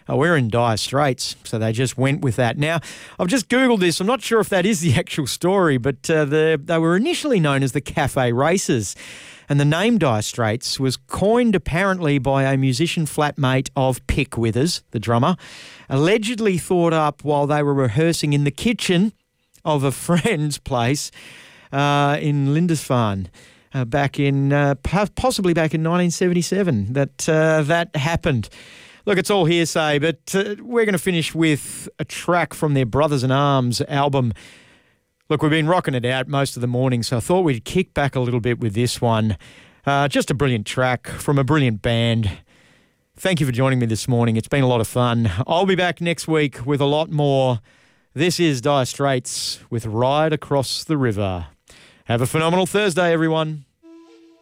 we're in dire straits, so they just went with that. Now, I've just Googled this. I'm not sure if that is the actual story, but they were initially known as the Cafe Racers. And the name Dire Straits was coined apparently by a musician flatmate of Pick Withers, the drummer, allegedly thought up while they were rehearsing in the kitchen of a friend's place in Lindisfarne possibly back in 1977 that happened. Look, it's all hearsay, but we're going to finish with a track from their Brothers in Arms album. Look, we've been rocking it out most of the morning, so I thought we'd kick back a little bit with this one. Just a brilliant track from a brilliant band. Thank you for joining me this morning. It's been a lot of fun. I'll be back next week with a lot more. This is Dire Straits with Ride Across the River. Have a phenomenal Thursday, everyone.